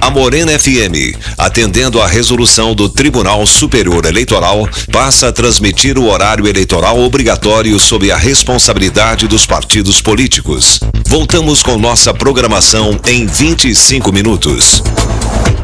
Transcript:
A Morena FM, atendendo à resolução do Tribunal Superior Eleitoral, passa a transmitir o horário eleitoral obrigatório sob a responsabilidade dos partidos políticos. Voltamos com nossa programação em 25 minutos.